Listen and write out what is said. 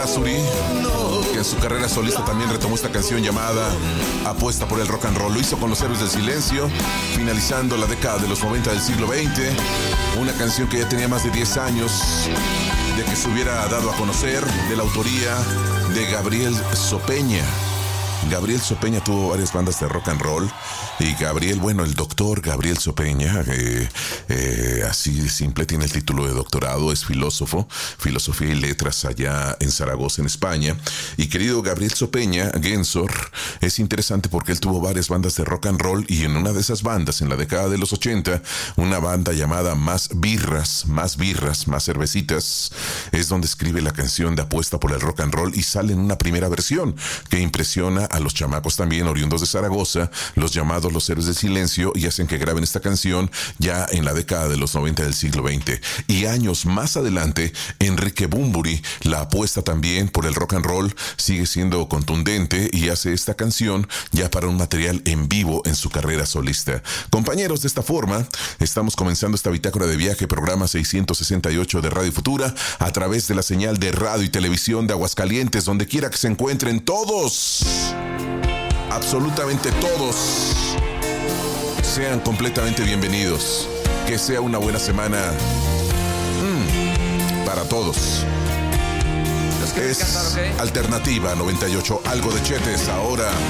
Suri, que en su carrera solista también retomó esta canción llamada Apuesta por el Rock and Roll. Lo hizo con Los Héroes del Silencio, finalizando la década de los 90 del siglo XX. Una canción que ya tenía más de 10 años de que se hubiera dado a conocer, de la autoría de Gabriel Sopeña. Gabriel Sopeña tuvo varias bandas de rock and roll y Gabriel, bueno, el doctor Gabriel Sopeña, así de simple, tiene el título de doctorado, es filósofo, filosofía y letras allá en Zaragoza, en España. Y querido Gabriel Sopeña, Gensor, es interesante porque él tuvo varias bandas de rock and roll y en una de esas bandas, en la década de los 80, una banda llamada Más Birras, Más Cervecitas, es donde escribe la canción de Apuesta por el Rock and Roll y sale en una primera versión que impresiona a los chamacos también oriundos de Zaragoza, los llamados Los Héroes del Silencio, y hacen que graben esta canción ya en la década de los 90 del siglo XX. Y años más adelante, Enrique Bunbury, la apuesta también por el rock and roll, sigue siendo contundente y hace esta canción ya para un material en vivo en su carrera solista. Compañeros, de esta forma, estamos comenzando esta bitácora de viaje, programa 668 de Radio Futura, a través de la señal de radio y televisión de Aguascalientes, donde quiera que se encuentren todos. Absolutamente todos sean completamente bienvenidos. Que sea una buena semana para todos. Es Alternativa 98, algo de Chetes ahora.